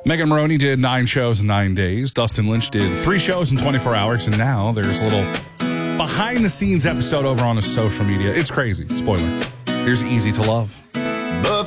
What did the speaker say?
Megan Maroney did 9 shows in 9 days. Dustin Lynch did 3 shows in 24 hours. And now there's a little behind-the-scenes episode over on his social media. It's crazy. Spoiler. Here's Easy to Love. But